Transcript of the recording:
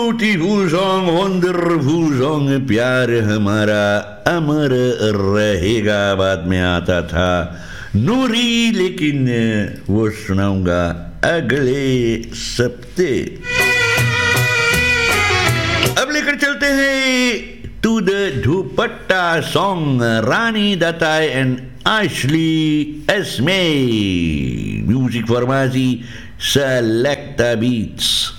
Beautiful song, wonderful song, प्यार हमारा अमर रहेगा बाद में आता था नूरी, लेकिन वो सुनाऊंगा अगले सप्ते। अब लेकर चलते हैं to the dupatta song, Rani दत्ताई and Ashley Esme. Music for Mazi, Selecta Beats.